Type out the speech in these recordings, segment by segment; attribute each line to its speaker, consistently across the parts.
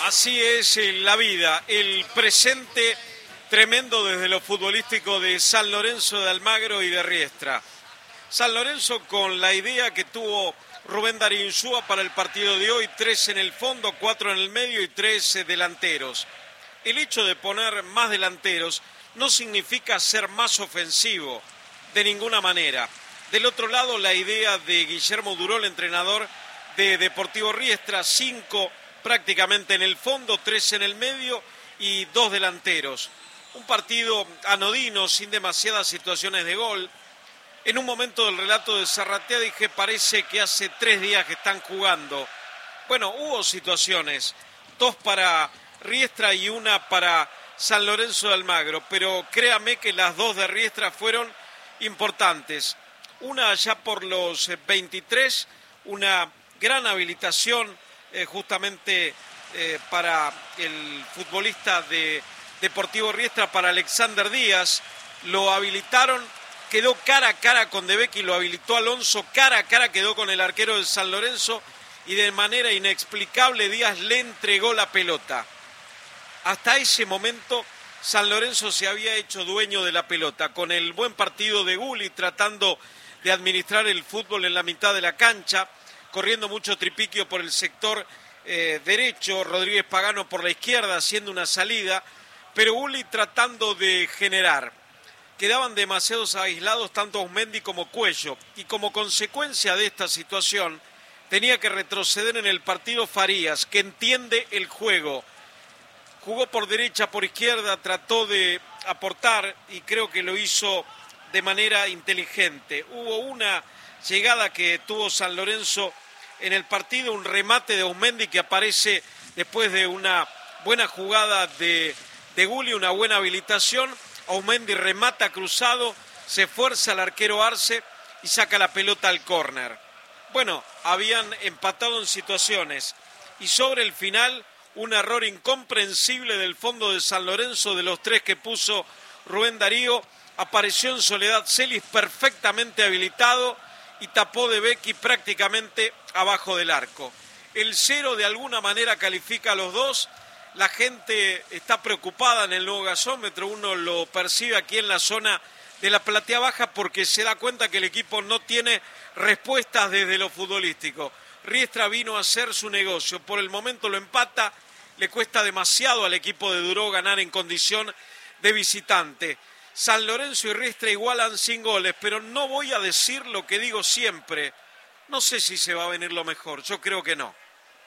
Speaker 1: Así es la vida, el presente tremendo desde lo futbolístico de San Lorenzo de Almagro y de Riestra. San Lorenzo con la idea que tuvo Rubén Darío Insúa para el partido de hoy, 3 en el fondo, 4 en el medio y 3 delanteros. El hecho de poner más delanteros no significa ser más ofensivo, de ninguna manera. Del otro lado, la idea de Guillermo Duró, el entrenador de Deportivo Riestra, 5 prácticamente en el fondo, 3 en el medio y 2 delanteros. Un partido anodino, sin demasiadas situaciones de gol. En un momento del relato de Zarratea dije, parece que hace 3 días que están jugando. Bueno, hubo situaciones, 2 para Riestra y 1 para San Lorenzo de Almagro, pero créame que las 2 de Riestra fueron importantes. Una allá por los 23, una gran habilitación justamente para el futbolista de Deportivo Riestra, para Alexander Díaz. Lo habilitaron, quedó cara a cara con De Becchi, lo habilitó Alonso, cara a cara quedó con el arquero de San Lorenzo y de manera inexplicable Díaz le entregó la pelota. Hasta ese momento San Lorenzo se había hecho dueño de la pelota, con el buen partido de Gulli tratando de administrar el fútbol en la mitad de la cancha, corriendo mucho tripiquio por el sector derecho, Rodríguez Pagano por la izquierda haciendo una salida, pero Gulli tratando de generar. Quedaban demasiados aislados tanto Aumendi como Cuello, y como consecuencia de esta situación tenía que retroceder en el partido Farías, que entiende el juego. Jugó por derecha, por izquierda, trató de aportar y creo que lo hizo de manera inteligente. Hubo una llegada que tuvo San Lorenzo en el partido, un remate de Aumendi que aparece después de una buena jugada de Gulli, una buena habilitación. Aumendi remata cruzado, se fuerza el arquero Arce y saca la pelota al córner. Bueno, habían empatado en situaciones y sobre el final un error incomprensible del fondo de San Lorenzo, de los 3 que puso Rubén Darío. Apareció en Soledad Celis perfectamente habilitado y tapó De Becchi prácticamente abajo del arco. El 0 de alguna manera califica a los 2. La gente está preocupada en el nuevo gasómetro, uno lo percibe aquí en la zona de la platea baja porque se da cuenta que el equipo no tiene respuestas desde lo futbolístico. Riestra vino a hacer su negocio, por el momento lo empata, le cuesta demasiado al equipo de Duró ganar en condición de visitante. San Lorenzo y Riestra igualan sin goles, pero no voy a decir lo que digo siempre. No sé si se va a venir lo mejor, yo creo que no.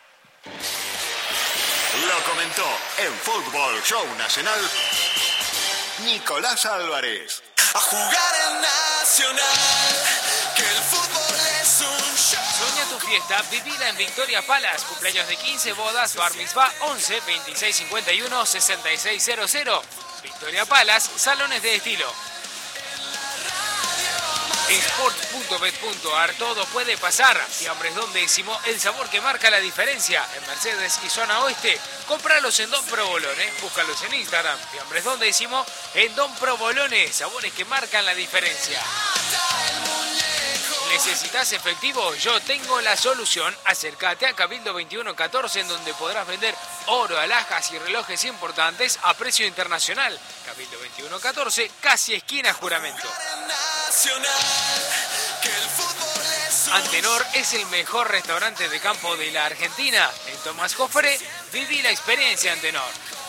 Speaker 2: Lo comentó en Fútbol Show Nacional Nicolás Álvarez.
Speaker 3: A jugar en Nacional, que el fútbol es un show.
Speaker 4: Soña tu fiesta, vivila en Victoria Palace. Cumpleaños de 15, bodas, bar mitzvah, 11 26 51 66 00. Victoria Palace, salones de estilo. Sport.bet.ar, todo puede pasar. Fiambres Don Décimo, el sabor que marca la diferencia. En Mercedes y zona oeste, cómpralos en Don Provolone. Búscalos en Instagram, Fiambres Don Décimo, en Don Provolone, sabores que marcan la diferencia. ¿Necesitas efectivo? Yo tengo la solución. Acércate a Cabildo 2114, en donde podrás vender oro, alhajas y relojes importantes a precio internacional. Cabildo 2114, casi esquina Juramento. Antenor es el mejor restaurante de campo de la Argentina. En Tomás Jofré, viví la experiencia Antenor.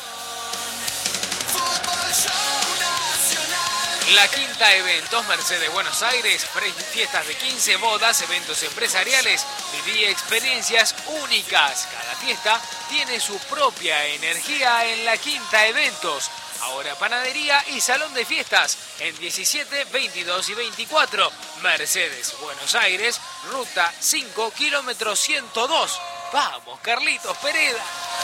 Speaker 4: La Quinta Eventos, Mercedes Buenos Aires, fiestas de 15, bodas, eventos empresariales, viví experiencias únicas. Cada fiesta tiene su propia energía en La Quinta Eventos. Ahora panadería y salón de fiestas en 17, 22 y 24. Mercedes Buenos Aires, ruta 5, kilómetro 102. Vamos, Carlitos Pereda.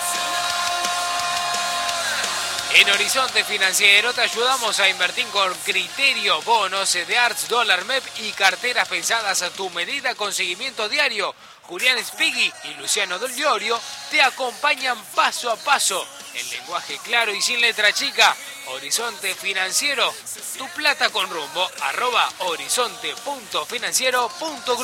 Speaker 4: En Horizonte Financiero te ayudamos a invertir con criterio, bonos de Arts, Dólar MEP y carteras pensadas a tu medida con seguimiento diario. Julián Spighi y Luciano Del Llorio te acompañan paso a paso en lenguaje claro y sin letra chica. Horizonte Financiero, tu plata con rumbo, @horizonte.financiero.group.